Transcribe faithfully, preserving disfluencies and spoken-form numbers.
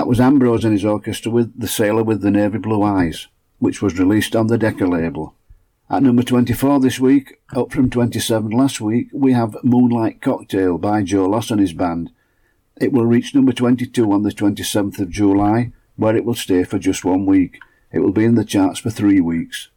That was Ambrose and his orchestra with The Sailor with the Navy Blue Eyes, which was released on the Decca label. At number twenty-four this week, up from twenty-seven last week, we have Moonlight Cocktail by Joe Loss and his band. It will reach number twenty-two on the twenty-seventh of July, where it will stay for just one week. It will be in the charts for three weeks.